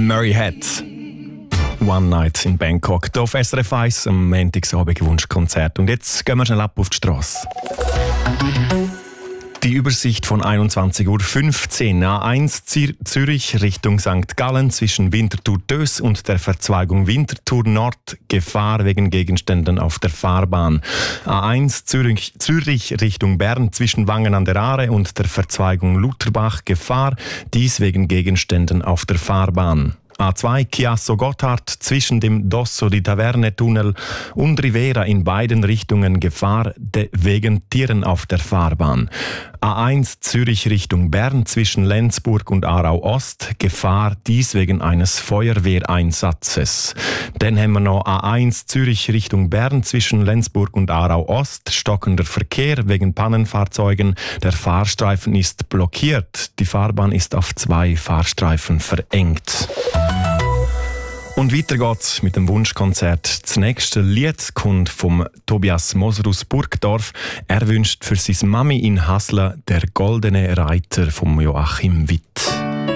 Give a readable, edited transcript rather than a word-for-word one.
Murray Head. One Night in Bangkok. Hier auf SRF 1 am Montagsabend Wunschkonzert. Und jetzt gehen wir schnell ab auf die Strasse. Die Übersicht von 21:15 Uhr. A1 Zürich Richtung St. Gallen zwischen Winterthur-Dös und der Verzweigung Winterthur Nord. Gefahr wegen Gegenständen auf der Fahrbahn. A1 Zürich Richtung Bern zwischen Wangen an der Aare und der Verzweigung Lutherbach. Gefahr, dies wegen Gegenständen auf der Fahrbahn. A2 Chiasso Gotthard zwischen dem Dosso di Taverne Tunnel und Rivera in beiden Richtungen. Gefahr wegen Tieren auf der Fahrbahn. A1 Zürich Richtung Bern zwischen Lenzburg und Aarau Ost. Gefahr, dies wegen eines Feuerwehreinsatzes. Dann haben wir noch A1 Zürich Richtung Bern zwischen Lenzburg und Aarau Ost. Stockender Verkehr wegen Pannenfahrzeugen. Der Fahrstreifen ist blockiert. Die Fahrbahn ist auf 2 Fahrstreifen verengt. Und weiter geht's mit dem Wunschkonzert. Das nächste Lied kommt vom Tobias Moser aus Burgdorf. Er wünscht für seine Mami in Hasle «Der goldene Reiter» vom Joachim Witt.